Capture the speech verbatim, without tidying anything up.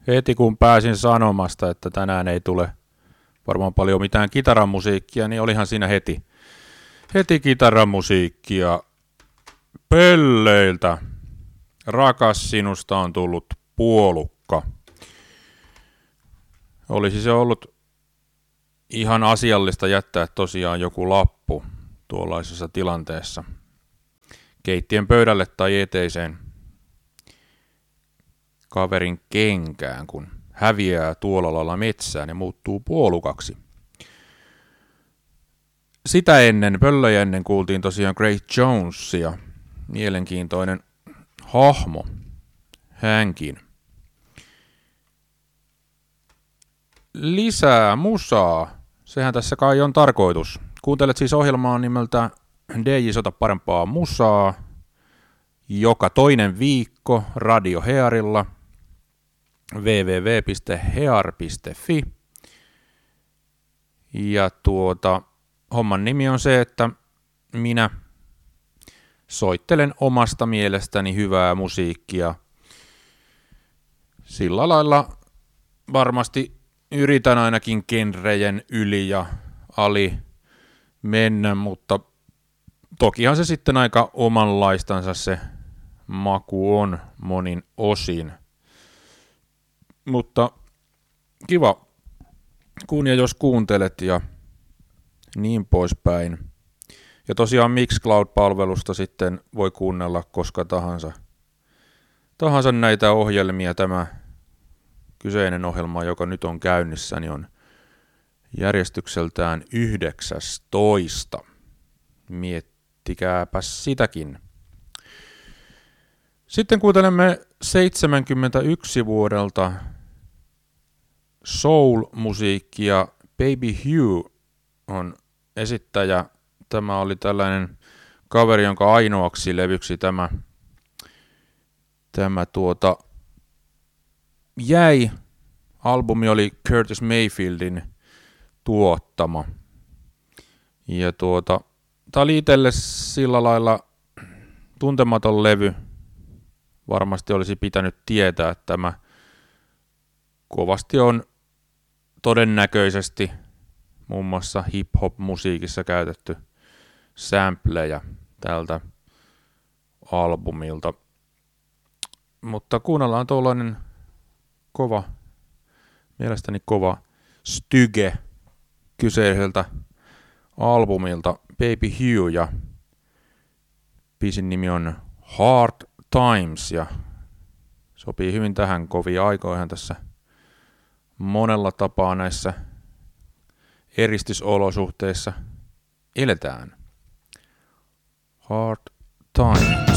heti kun pääsin sanomasta, että tänään ei tule varmaan paljon mitään kitaramusiikkia, niin olihan siinä heti, heti kitaramusiikkia Pelleiltä. Rakas, sinusta on tullut puolukka. Olisi se ollut ihan asiallista jättää tosiaan joku lappu tuollaisessa tilanteessa keittiön pöydälle tai eteiseen kaverin kenkään, kun häviää tuolla lailla metsään ja muuttuu puolukaksi. Sitä ennen, pöllöjä ennen kuultiin tosiaan Grace Jonesia, mielenkiintoinen hahmo hänkin. Lisää musaa, sehän tässä kai on tarkoitus. Kuuntelet siis ohjelmaa nimeltä D J Sota parempaa musaa, joka toinen viikko Radio Hearilla, double-u double-u double-u piste hear piste fi. Ja tuota, homman nimi on se, että minä soittelen omasta mielestäni hyvää musiikkia. Sillä lailla varmasti yritän ainakin genrejen yli ja ali mennä, mutta tokihan se sitten aika omanlaistansa se maku on monin osin. Mutta kiva, kun ja jos kuuntelet ja niin poispäin. Ja tosiaan Mixcloud-palvelusta sitten voi kuunnella koska tahansa, tahansa näitä ohjelmia. Tämä kyseinen ohjelma, joka nyt on käynnissä, niin on järjestykseltään yhdeksästoista. Miettikääpäs sitäkin. Sitten kuuntelemme seitsemänkymmentäyksi vuodelta soul-musiikkia. Baby Hugh on esittäjä. Tämä oli tällainen kaveri, jonka ainoaksi levyksi tämä, tämä tuota, jäi. Albumi oli Curtis Mayfieldin tuottama. Ja tuota, tämä oli itselle sillä lailla tuntematon levy. Varmasti olisi pitänyt tietää, että tämä kovasti on todennäköisesti muun muassa hip-hop-musiikissa käytetty sampleja tältä albumilta. Mutta kuunnellaan tuollainen kova, mielestäni kova styge kyseiseltä albumilta Baby Hugh, ja biisin nimi on Hard Times ja sopii hyvin tähän kovia aikoihin tässä monella tapaa näissä eristysolosuhteissa eletään. Hard Time.